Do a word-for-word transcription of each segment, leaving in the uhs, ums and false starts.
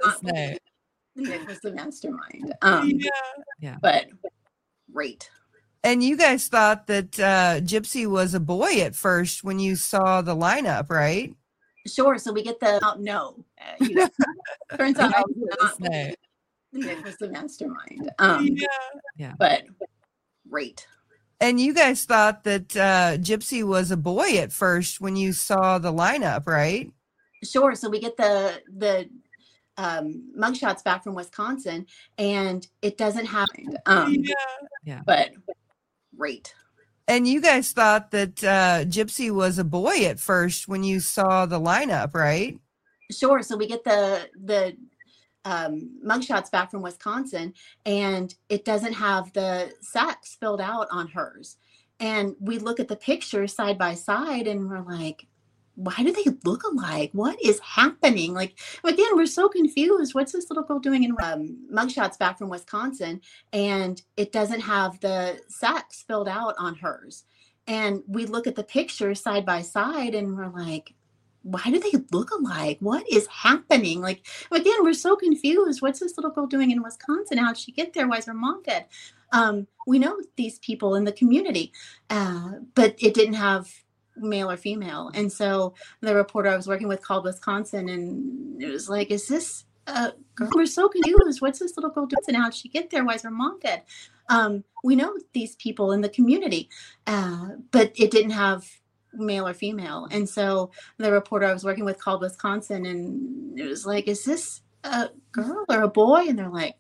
to say. Nick was the mastermind. Um, yeah. yeah. But great. And you guys thought that uh, Gypsy was a boy at first when you saw the lineup, right? Sure. So we get the oh, no. Uh, you know, turns out I was not say. Nick was the mastermind. Um, yeah. yeah. But great. And you guys thought that uh, Gypsy was a boy at first when you saw the lineup, right? Sure. So we get the the um, mugshots back from Wisconsin, and it doesn't happen. Um, yeah. yeah. But great. And you guys thought that uh, Gypsy was a boy at first when you saw the lineup, right? Sure. So we get the the um, mugshots back from Wisconsin, and it doesn't have the sex filled out on hers. And we look at the pictures side by side, and we're like, why do they look alike? What is happening? Like, again, we're so confused. What's this little girl doing in um, mugshots back from Wisconsin? And it doesn't have the sex filled out on hers. And we look at the pictures side by side, and we're like, why do they look alike? What is happening? Like, again, we're so confused. What's this little girl doing in Wisconsin? How'd she get there? Why is her mom dead? Um, we know these people in the community, uh, but it didn't have male or female. And so the reporter I was working with called Wisconsin, and it was like, is this a girl? We're so confused. What's this little girl doing? And how'd she get there? Why is her mom dead? Um, we know these people in the community, uh, but it didn't have male or female. And so the reporter I was working with called Wisconsin, and it was like, is this a girl or a boy? And they're like,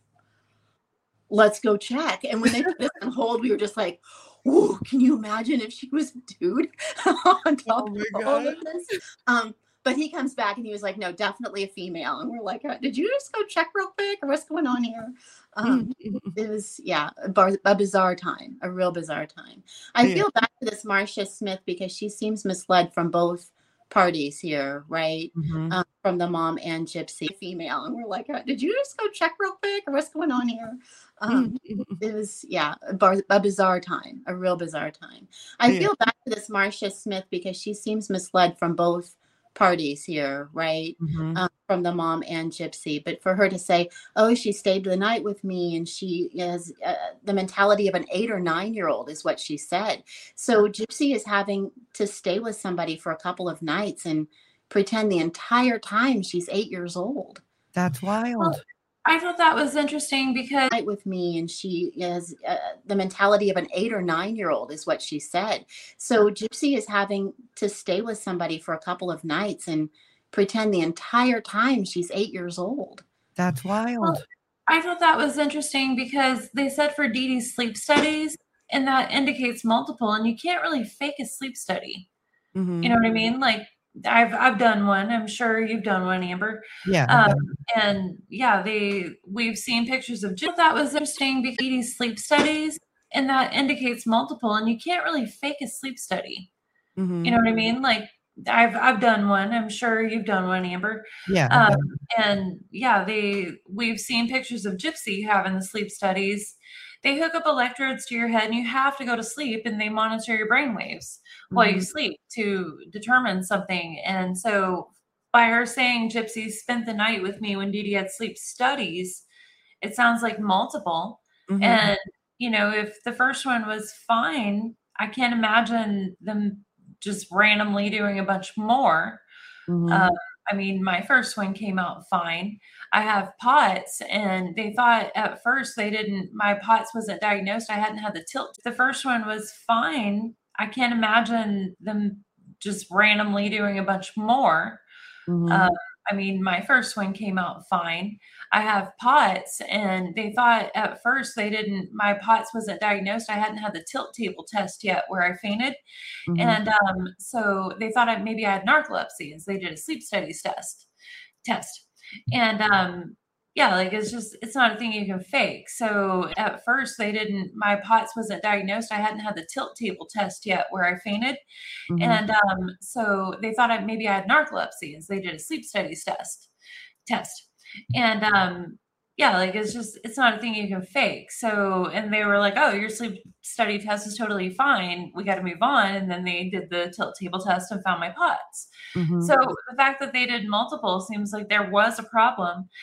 let's go check. And when they put this on hold, we were just like, ooh, can you imagine if she was a dude on top oh of all of this? Um, but he comes back and he was like, no, definitely a female. And we're like, did you just go check real quick, or what's going on here? Um, it was, yeah, a, bar, a bizarre time, a real bizarre time. I yeah. feel bad for this Marcia Smith because she seems misled from both parties here, right? Mm-hmm. Um, from the mom and Gypsy female. And we're like, did you just go check real quick, or what's going on here? Um, it was, yeah, a, bar, a bizarre time, a real bizarre time. I yeah. feel bad for this Marcia Smith because she seems misled from both parties here, right? Mm-hmm. Um, from the mom and Gypsy. But for her to say, oh, she stayed the night with me, and she has uh, the mentality of an eight or nine year old is what she said. So Gypsy is having to stay with somebody for a couple of nights and pretend the entire time she's eight years old. That's wild. Well, I thought that was interesting because with me, and she has uh, the mentality of an eight or nine year old is what she said. So Gypsy is having to stay with somebody for a couple of nights and pretend the entire time she's eight years old. That's wild. Well, I thought that was interesting because they said for Dee Dee's sleep studies, and that indicates multiple, and you can't really fake a sleep study. Mm-hmm. You know what I mean? Like, I've I've done one. I'm sure you've done one, Amber. Yeah. Um, and yeah, they we've seen pictures of Gypsy. That was interesting because Dee Dee's sleep studies, and that indicates multiple, and you can't really fake a sleep study. Mm-hmm. You know what I mean? Like, I've I've done one. I'm sure you've done one, Amber. Yeah. Um, and yeah, they we've seen pictures of Gypsy having the sleep studies. They hook up electrodes to your head, and you have to go to sleep, and they monitor your brain waves mm-hmm. while you sleep to determine something. And so by her saying Gypsy spent the night with me when Dee Dee had sleep studies, it sounds like multiple. Mm-hmm. And, you know, if the first one was fine, I can't imagine them just randomly doing a bunch more. Mm-hmm. Uh, I mean, my first one came out fine. I have POTS, and they thought at first they didn't, my POTS wasn't diagnosed. I hadn't had the tilt. The first one was fine. I can't imagine them just randomly doing a bunch more. Mm-hmm. Uh, I mean, my first one came out fine. I have POTS, and they thought at first they didn't, my POTS wasn't diagnosed. I hadn't had the tilt table test yet where I fainted. Mm-hmm. And um, so they thought I, maybe I had narcolepsy, and so they did a sleep studies test, test. And um, yeah, like it's just, it's not a thing you can fake. So at first they didn't, my POTS wasn't diagnosed. I hadn't had the tilt table test yet where I fainted. Mm-hmm. And um, so they thought I, maybe I had narcolepsy, and so they did a sleep studies test, test. And um, yeah, like it's just, it's not a thing you can fake. So, and they were like, oh, your sleep study test is totally fine. We got to move on. And then they did the tilt table test and found my POTS. Mm-hmm. So the fact that they did multiple seems like there was a problem.